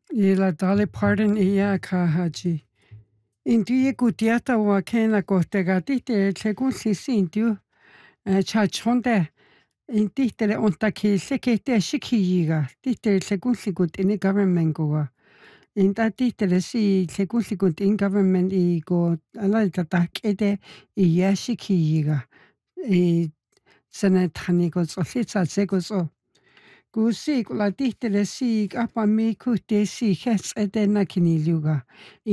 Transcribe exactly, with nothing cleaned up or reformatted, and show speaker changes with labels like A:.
A: Ila Dolly Parton iya kahaji. Intuye kutiata wa kena kohtegatite tlekunsi intiu chachonde intihtere ontaki sekete shikiyiga tihtere tlekunsi kutini government goa. Inta tihtere si tlekunsi kutin government i go ala tatakete iya shikiyiga. I sanatani go tsolitsa tsegozo. Kusi kula tihtere si kapami kute si hes edena kiniliuga.